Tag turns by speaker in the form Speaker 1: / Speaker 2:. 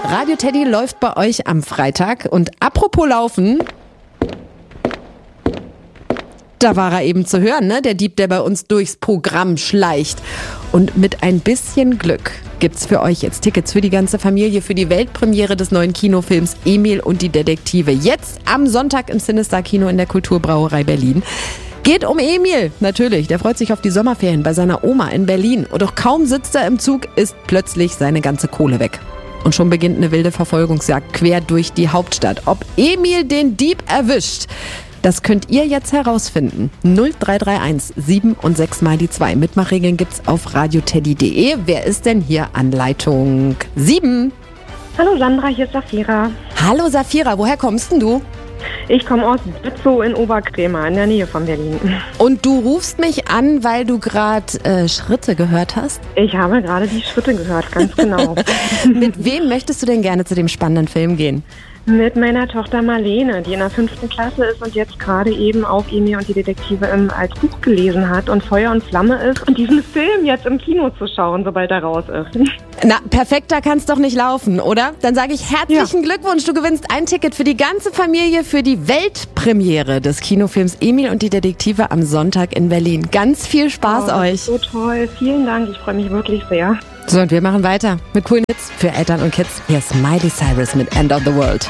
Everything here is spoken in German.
Speaker 1: Radio Teddy läuft bei euch am Freitag. Und apropos Laufen, da war er eben zu hören, ne? Der Dieb, der bei uns durchs Programm schleicht. Und mit ein bisschen Glück gibt's für euch jetzt Tickets für die ganze Familie für die Weltpremiere des neuen Kinofilms Emil und die Detektive. Jetzt am Sonntag im Cinestar Kino in der Kulturbrauerei Berlin. Geht um Emil, natürlich. Der freut sich auf die Sommerferien bei seiner Oma in Berlin. Und doch kaum sitzt er im Zug, ist plötzlich seine ganze Kohle weg. Und schon beginnt eine wilde Verfolgungsjagd quer durch die Hauptstadt. Ob Emil den Dieb erwischt, das könnt ihr jetzt herausfinden. 0331 7 und 6 mal die 2. Mitmachregeln gibt's auf radioteddy.de. Wer ist denn hier an Leitung 7?
Speaker 2: Hallo Sandra, hier ist Safira.
Speaker 1: Hallo Safira, woher kommst denn du?
Speaker 2: Ich komme aus Bützow in Oberkrämer, in der Nähe von Berlin.
Speaker 1: Und du rufst mich an, weil du gerade Schritte gehört hast?
Speaker 2: Ich habe gerade die Schritte gehört, ganz genau.
Speaker 1: Mit wem möchtest du denn gerne zu dem spannenden Film gehen?
Speaker 2: Mit meiner Tochter Marlene, die in der 5. Klasse ist und jetzt gerade eben auch Emil und die Detektive als Buch gelesen hat und Feuer und Flamme ist. Und diesen Film jetzt im Kino zu schauen, sobald er raus ist.
Speaker 1: Na, perfekter kann's doch nicht laufen, oder? Dann sage ich herzlichen Glückwunsch. Du gewinnst ein Ticket für die ganze Familie für die Weltpremiere des Kinofilms Emil und die Detektive am Sonntag in Berlin. Ganz viel Spaß euch.
Speaker 2: So toll. Vielen Dank. Ich freue mich wirklich sehr.
Speaker 1: So, und wir machen weiter mit coolen Hits für Eltern und Kids. Hier ist Miley Cyrus mit End of the World.